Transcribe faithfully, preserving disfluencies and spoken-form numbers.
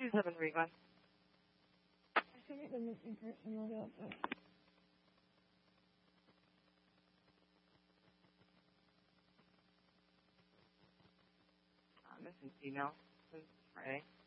two seven three one. I should make the missing person look up. Uh, missing female since Friday.